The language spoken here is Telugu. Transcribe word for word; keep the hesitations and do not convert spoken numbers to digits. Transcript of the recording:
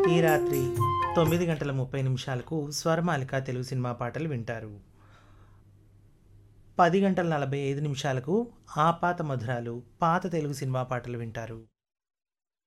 ఈ రాత్రి తొమ్మిది గంటల ముప్పై నిమిషాలకు స్వరమాలిక తెలుగు సినిమా పాటలు వింటారు. పది గంటల నలభై ఐదు నిమిషాలకు ఆపాత మధురాలు పాత తెలుగు సినిమా పాటలు వింటారు.